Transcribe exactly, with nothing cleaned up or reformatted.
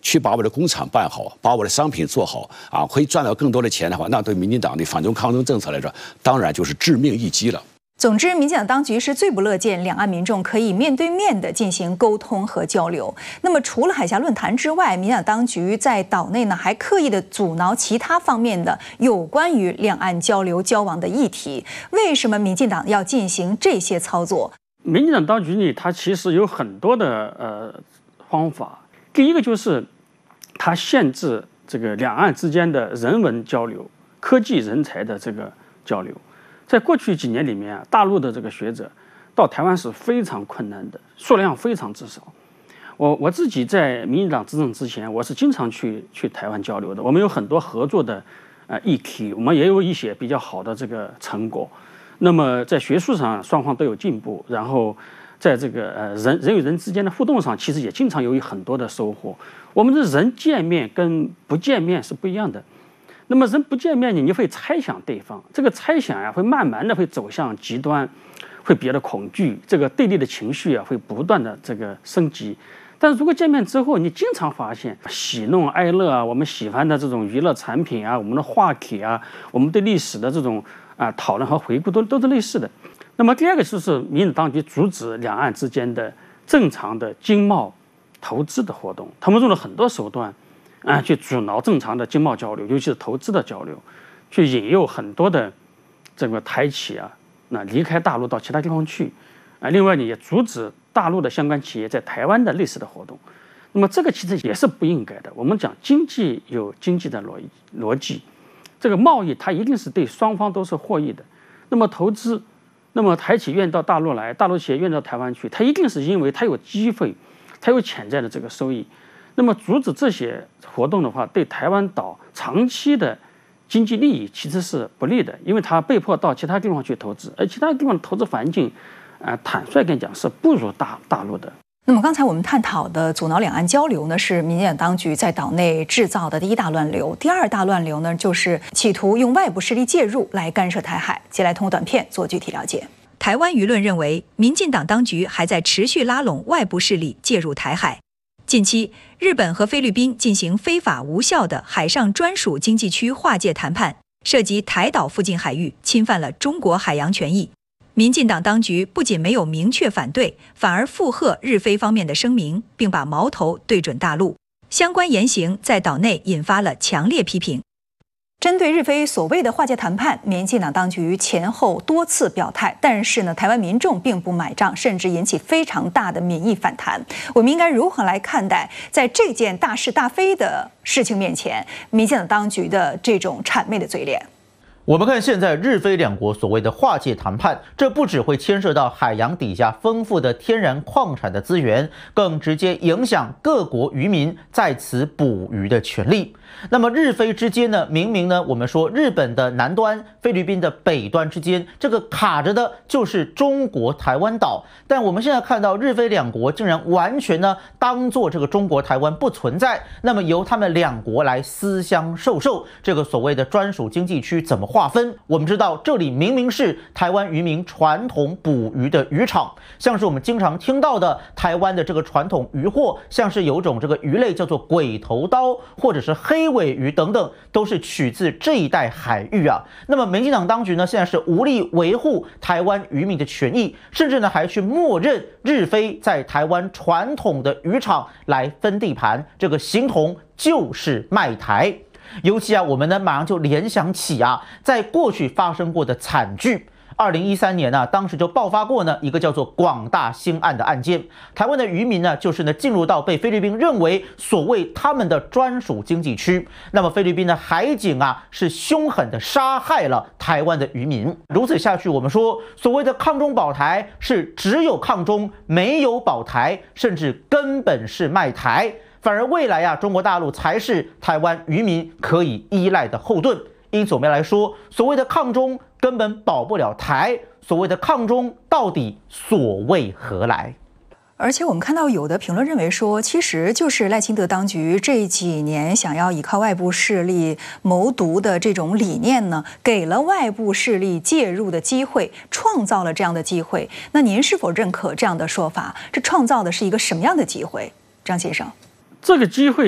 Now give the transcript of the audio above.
去把我的工厂办好，把我的商品做好啊，可以赚到更多的钱的话，那对民进党的反中抗中政策来说，当然就是致命一击了。 总之，民进党当局是最不乐见两岸民众可以面对面的进行沟通和交流。那么，除了海峡论坛之外，民进党当局在岛内呢还刻意的阻挠其他方面的有关于两岸交流交往的议题。为什么民进党要进行这些操作？ 民进党当局呢，它其实有很多的呃方法。第一个就是它限制这个两岸之间的人文交流、科技人才的这个交流。在过去几年里面啊，大陆的这个学者到台湾是非常困难的，数量非常之少。我我自己在民进党执政之前，我是经常去去台湾交流的。我们有很多合作的呃议题，我们也有一些比较好的这个成果。那么在学术上双方都有进步，然后在这个呃人人与人之间的互动上，其实也经常有很多的收获。我们的人见面跟不见面是不一样的。那么人不见面呢，你会猜想对方，这个猜想呀、啊，会慢慢的会走向极端，会比较的恐惧，这个对立的情绪啊，会不断的这个升级。但是如果见面之后，你经常发现喜怒哀乐啊，我们喜欢的这种娱乐产品啊，我们的话题啊，我们对历史的这种啊讨论和回顾都都是类似的。那么第二个就是民进党当局阻止两岸之间的正常的经贸投资的活动，他们用了很多手段。啊，去阻挠正常的经贸交流，尤其是投资的交流，去引诱很多的这个台企啊，那离开大陆到其他地方去，啊，另外呢也阻止大陆的相关企业在台湾的类似的活动。那么这个其实也是不应该的。我们讲经济有经济的逻逻辑，这个贸易它一定是对双方都是获益的。那么投资，那么台企愿意到大陆来，大陆企业愿意到台湾去，它一定是因为它有机会，它有潜在的这个收益。那么阻止这些活动的话，对台湾岛长期的经济利益其实是不利的，因为它被迫到其他地方去投资，而其他地方的投资环境，呃，坦率跟讲是不如大大陆的。 那么刚才我们探讨的阻挠两岸交流呢，是民进党当局在岛内制造的第一大乱流。第二大乱流呢，就是企图用外部势力介入来干涉台海。接下来通过短片做具体了解。台湾舆论认为，民进党当局还在持续拉拢外部势力介入台海。近期，日本和菲律宾进行非法无效的海上专属经济区划界谈判，涉及台岛附近海域，侵犯了中国海洋权益。民进党当局不仅没有明确反对，反而附和日菲方面的声明，并把矛头对准大陆。相关言行在岛内引发了强烈批评。针对日菲所谓的划界谈判，民进党当局前后多次表态，但是呢，台湾民众并不买账，甚至引起非常大的民意反弹。我们应该如何来看待在这件大是大非的事情面前，民进党当局的这种谄媚的嘴脸？ 我们看现在日菲两国所谓的划界谈判，这不只会牵涉到海洋底下丰富的天然矿产的资源，更直接影响各国渔民在此捕鱼的权利。那么日菲之间呢，明明呢，我们说日本的南端、菲律宾的北端之间，这个卡着的就是中国台湾岛。但我们现在看到日菲两国竟然完全呢当做这个中国台湾不存在，那么由他们两国来私相授受，这个所谓的专属经济区怎么划分？我们知道这里明明是台湾渔民传统捕鱼的渔场，像是我们经常听到的台湾的这个传统渔获，像是有种这个鱼类叫做鬼头刀，或者是黑尾鱼等等，都是取自这一带海域啊。那么民进党当局呢，现在是无力维护台湾渔民的权益，甚至呢还去默认日菲在台湾传统的渔场来分地盘，这个形同就是卖台。尤其啊，我们呢马上就联想起啊，在过去发生过的惨剧。二零一三年呢、啊，当时就爆发过呢一个叫做广大兴案的案件。台湾的渔民呢，就是呢进入到被菲律宾认为所谓他们的专属经济区。那么菲律宾的海警啊，是凶狠的杀害了台湾的渔民。如此下去，我们说所谓的抗中保台是只有抗中没有保台，甚至根本是卖台。反而未来啊，中国大陆才是台湾渔民可以依赖的后盾。因此我们来说，所谓的抗中根本保不了台，所谓的抗中到底所谓何来？ 而且我们看到有的评论认为说，其实就是赖清德当局这几年想要依靠外部势力谋独的这种理念呢，给了外部势力介入的机会，创造了这样的机会。那您是否认可这样的说法？这创造的是一个什么样的机会，张先生？ 这个机会